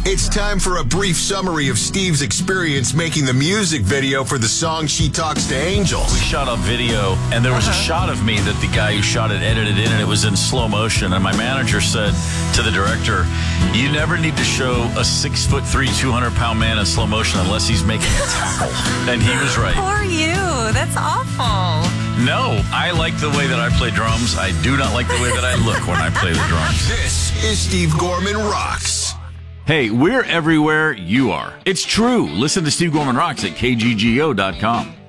It's time for a brief summary of Steve's experience making the music video for the song She Talks to Angels. We shot a video, and there was a shot of me that the guy who shot it edited in, and it was in slow motion. And my manager said to the director, "You never need to show a 6'3", 200-pound man in slow motion unless he's making a tackle." And he was right. Poor you. That's awful. No, I like the way that I play drums. I do not like the way that I look when I play the drums. This is Steve Gorman Rocks. Hey, we're everywhere you are. It's true. Listen to Steve Gorman Rocks at kggo.com.